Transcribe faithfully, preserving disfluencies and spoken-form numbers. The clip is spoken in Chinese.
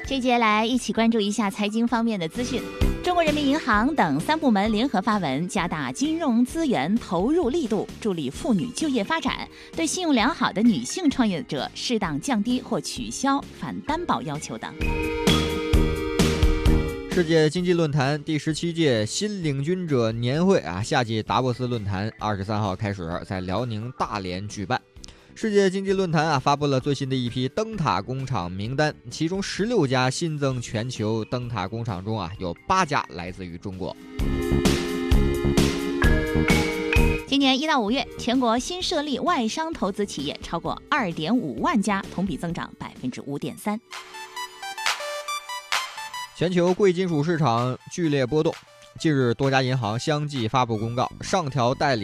这节来一起关注一下财经方面的资讯。中国人民银行等三部门联合发文，加大金融资源投入力度，助力妇女就业发展，对信用良好的女性创业者适当降低或取消反担保要求等。 世界经济论坛第十七届新领军者年会啊，夏季达沃斯论坛二十三号开始在辽宁大连举办。世界经济论坛啊发布了最新的一批灯塔工厂名单，其中十六家新增全球灯塔工厂中啊，有八家来自于中国。 今年一到五月，全国新设立外商投资企业超过二点五万家，同比增长百分之五点三。 全球贵金属市场剧烈波动，近日多家银行相继发布公告，上调代理